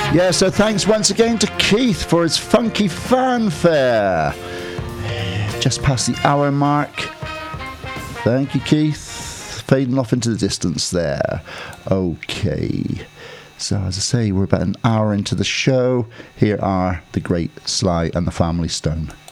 Yeah, so thanks once again to Keith for his funky fanfare. Just past the hour mark. Thank you, Keith. Fading off into the distance there. Okay. So, as I say, we're about an hour into the show. Here are the great Sly and the Family Stone.